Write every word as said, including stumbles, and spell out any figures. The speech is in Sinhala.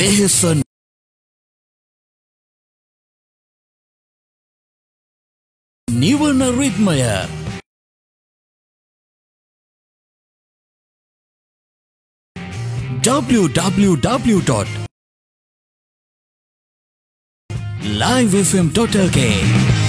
වෙහෙස නිවන රිද්මය w w w dot live f m dot l k